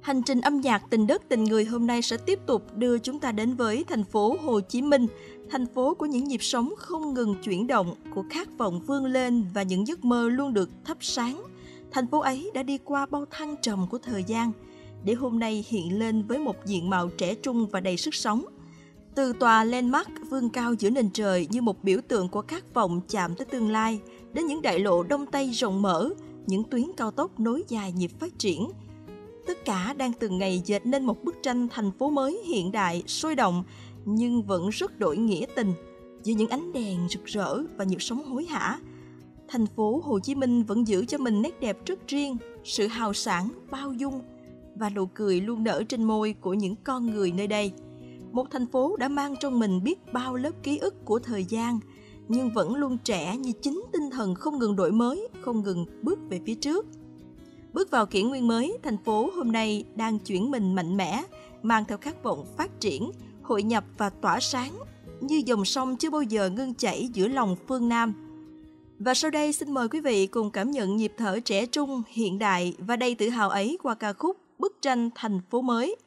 Hành trình âm nhạc tình đất tình người hôm nay sẽ tiếp tục đưa chúng ta đến với thành phố Hồ Chí Minh, thành phố của những nhịp sống không ngừng chuyển động, của khát vọng vươn lên và những giấc mơ luôn được thắp sáng. Thành phố ấy đã đi qua bao thăng trầm của thời gian, để hôm nay hiện lên với một diện mạo trẻ trung và đầy sức sống. Từ tòa landmark vươn cao giữa nền trời như một biểu tượng của khát vọng chạm tới tương lai, đến những đại lộ Đông Tây rộng mở, những tuyến cao tốc nối dài nhịp phát triển. Tất cả đang từng ngày dệt nên một bức tranh thành phố mới hiện đại, sôi động, nhưng vẫn rất đổi nghĩa tình, giữa những ánh đèn rực rỡ và nhịp sống hối hả. Thành phố Hồ Chí Minh vẫn giữ cho mình nét đẹp rất riêng, sự hào sảng, bao dung và nụ cười luôn nở trên môi của những con người nơi đây. Một thành phố đã mang trong mình biết bao lớp ký ức của thời gian, nhưng vẫn luôn trẻ như chính tinh thần không ngừng đổi mới, không ngừng bước về phía trước. Bước vào kỷ nguyên mới, thành phố hôm nay đang chuyển mình mạnh mẽ, mang theo khát vọng phát triển, hội nhập và tỏa sáng, như dòng sông chưa bao giờ ngưng chảy giữa lòng phương Nam. Và sau đây xin mời quý vị cùng cảm nhận nhịp thở trẻ trung, hiện đại và đầy tự hào ấy qua ca khúc Bức tranh thành phố mới.